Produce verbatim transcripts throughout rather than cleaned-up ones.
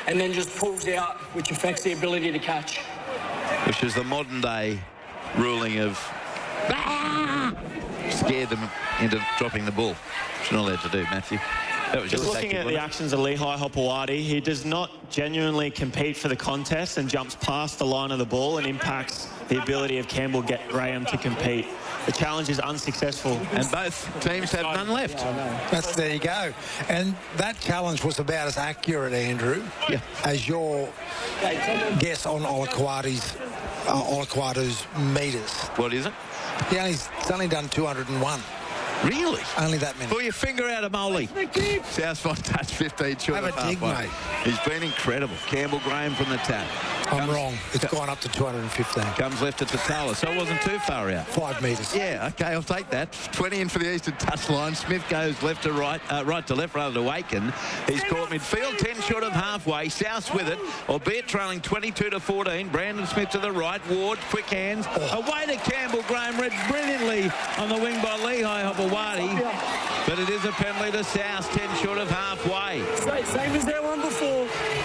and then just pulls out, which affects the ability to catch. Which is the modern day ruling of ah! scared them into dropping the ball. Which you're not allowed to do, Matthew. That was Just your looking tactic, at the wasn't it? actions of Lehigh Hopewadi, he does not genuinely compete for the contest and jumps past the line of the ball and impacts the ability of Campbell Graham to compete. The challenge is unsuccessful. And both teams have none left. That's, there you go. And that challenge was about as accurate, Andrew, yeah. as your guess on Olakwadi's, uh, Olakwadi's metres. What is it? He only, he's only done two hundred and one. Really? Only that many. Pull your finger out of Molly. South Fine Touch fifteen short Have of a dig, halfway. mate. He's been incredible. Campbell Graham from the tap. I'm Comes, wrong. It's gone up to two hundred and fifteen. Comes left to Tatala, so it wasn't too far out. Five metres. Yeah, okay, I'll take that. twenty in for the eastern touchline. Smith goes left to right, uh, right to left rather to Aiken. He's caught midfield, ten short of halfway. South with it, albeit trailing twenty-two to fourteen. Brandon Smith to the right. Ward, quick hands. Oh. Away to Campbell Graham, read brilliantly on the wing by Lehigh Hopewadi. But it is a penalty to South, ten short of halfway. Same as that one before.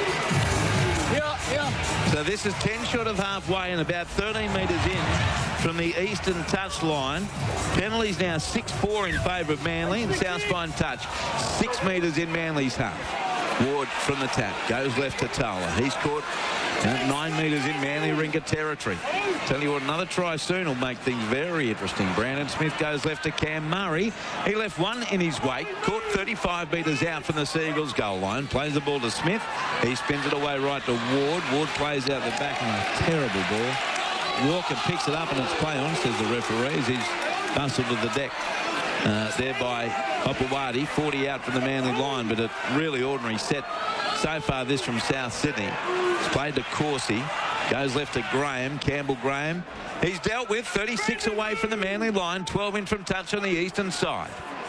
Yeah, yeah. So this is ten short of halfway and about thirteen metres in from the eastern touch line. Penalties now six four in favour of Manly, and South Fine Touch six metres in Manly's half. Ward from the tap goes left to Tola. He's caught at nine metres in Manly Ringa territory. Tell you what, another try soon will make things very interesting. Brandon Smith goes left to Cam Murray. He left one in his wake, caught thirty-five metres out from the Seagulls goal line, plays the ball to Smith. He spins it away right to Ward. Ward plays out the back on a terrible ball. Walker picks it up and it's play on, says the referee, as he's bustled to the deck. Uh, there by Hopewadi, forty out from the Manly line, but a really ordinary set so far this from South Sydney. It's played to Corsi, goes left to Graham, Campbell Graham. He's dealt with, thirty-six away from the Manly line, twelve in from touch on the eastern side.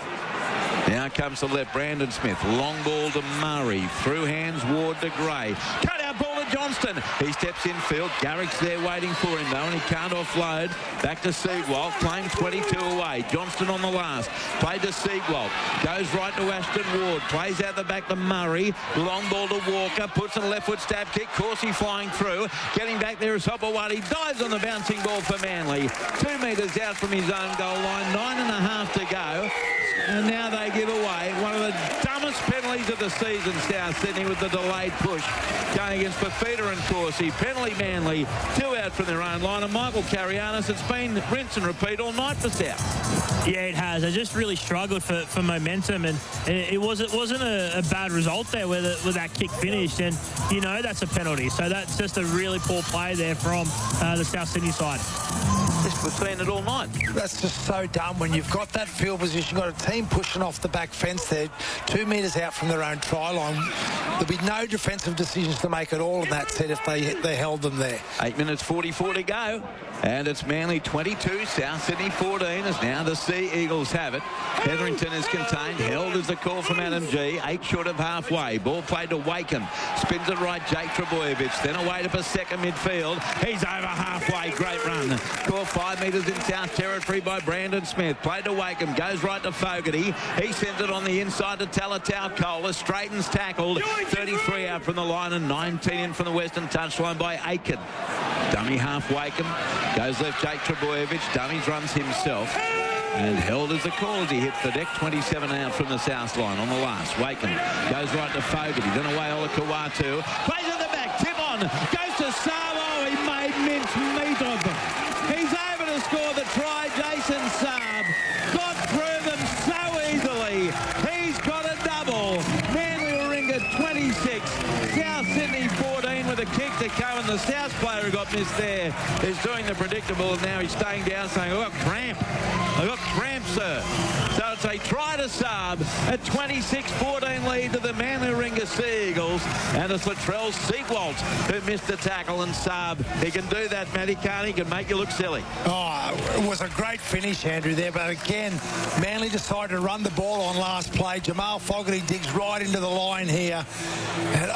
Now comes the left, Brandon Smith, long ball to Murray, through hands, Ward to Gray. Cut out ball to Johnston. He steps in field. Garrick's there waiting for him though, and he can't offload. Back to Siegwald, claimed twenty-two away. Johnston on the last. Played to Siegwald. Goes right to Ashton Ward. Plays out the back to Murray. Long ball to Walker. Puts in a left foot stab kick. Corsi flying through. Getting back there is Hopewadi. Dives on the bouncing ball for Manly. Two metres out from his own goal line. Nine and a half to go. And now they give away one of the dumbest penalties of the season, South Sydney, with the delayed push going against Fafita and Corsi. Penalty Manly, two out from their own line. And Michael Carianis, it's been rinse and repeat all night for South. Yeah, it has. They just really struggled for, for momentum, and it, it wasn't wasn't a, a bad result there where, the, where that kick finished, and you know that's a penalty. So that's just a really poor play there from uh, the South Sydney side. This was seen it all night. That's just so dumb when you've got that field position, got a team pushing off the back fence there, two metres out from their own try line. There'll be no defensive decisions to make at all in that set if they they held them there. Eight minutes forty-four to go. And it's Manly twenty-two, South Sydney fourteen, as now the Sea Eagles have it. Hetherington is contained. Held is the call from Adam G. Eight short of halfway. Ball played to Wakem. Spins it right, Jake Trebojevic. Then away to Paseka midfield. He's over halfway. Great run. Caught five metres in South territory by Brandon Smith. Played to Wakem. Goes right to Fogarty. He sends it on the inside to Talatau Kohler. Straightens tackled. thirty-three out from the line and nineteen in from the western touchline by Aiken. Dummy half Wakem. Goes left, Jake Trebojevic. Dummies runs himself. And held as a call as he hits the deck. twenty-seven out from the south line on the last. Wakem goes right to Fogarty. Then away Olakau'atu. Plays in the back. Tip on. Goes to Saab. He made mince meat of them. He's able to score the try. Jason Saab got through them so easily. He's got a double. Manly Warringah twenty-six. South Sydney fourteen with a kick to come, and the South player who got missed there is doing the predictable, and now he's staying down saying, I've got cramp. I've got cramp, sir. So it's a try to Saab, a twenty-six fourteen lead to the Manly Warringah Sea Eagles, and it's Latrell Siegwald who missed the tackle, and Saab, he can do that, Matty, can't he? He can make you look silly. Oh, it was a great finish, Andrew, there, but again, Manly decided to run the ball on last play. Jamal Fogarty digs right into the line here, and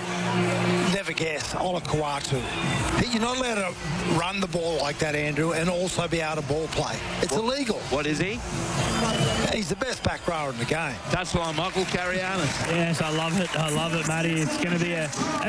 oh, never guess, Olakau'atu. You're not allowed to run the ball like that, Andrew, and also be out of ball play. It's what, illegal. What is he? He's the best back rower in the game. Touchline, Michael Carianis. Yes, I love it. I love it, Matty. It's going to be a...